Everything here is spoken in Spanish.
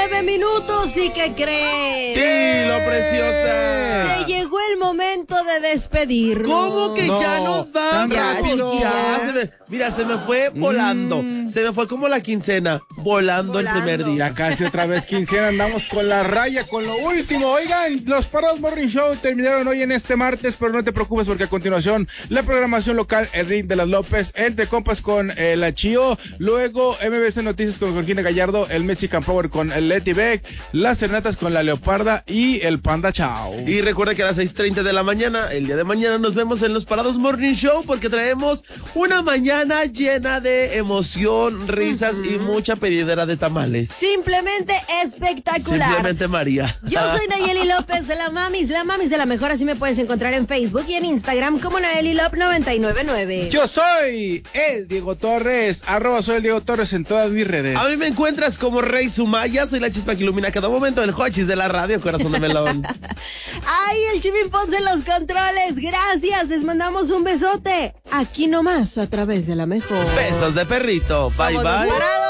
9:09 ¿y qué creen? ¡Dilo, preciosa! Se llegó el momento de despedirnos. ¿Cómo que ya nos vamos? Ya, se me fue volando. Se me fue como la quincena, volando el primer día. Ya casi otra vez quincena, andamos con la raya, con lo último. Oigan, los Parados Morning Show terminaron hoy en este martes, pero no te preocupes porque a continuación la programación local, el Ring de las López, Entre Compas con la Chío, luego MBC Noticias con Georgina Gallardo, el Mexican Power con el Leti Beck, las Serenatas con la Leoparda y el Panda Chao. Y recuerda que a las 6:30 de la mañana, el día de mañana, nos vemos en los Parados Morning Show porque traemos una mañana llena de emoción, risas y mucha pedidera de tamales. Simplemente espectacular. Simplemente María. Yo soy Nayeli López de la Mamis de la Mejor, así me puedes encontrar en Facebook y en Instagram como NayeliLop999. Yo soy el Diego Torres, @soy el Diego Torres en todas mis redes. A mí me encuentras como Rey Sumaya, soy la chispa que ilumina cada momento, el Hochis de la radio, corazón de melón. Ay, el Chimín Ponce en los controles, gracias, les mandamos un besote, aquí nomás a través de la Mejor. Besos de perrito, bye Somos bye. los Parados.